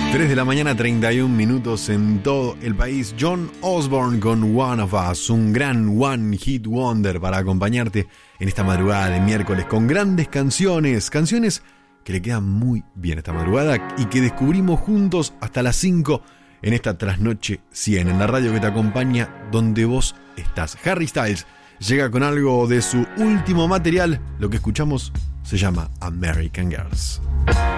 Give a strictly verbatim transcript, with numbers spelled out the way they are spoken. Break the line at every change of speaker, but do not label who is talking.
tres de la mañana, treinta y un minutos en todo el país. John Osborne con One of Us, un gran One Hit Wonder para acompañarte en esta madrugada de miércoles con grandes canciones, canciones que le quedan muy bien esta madrugada y que descubrimos juntos hasta las cinco en esta Trasnoche cien, en la radio que te acompaña donde vos estás. Harry Styles llega con algo de su último material, lo que escuchamos se llama American Girls.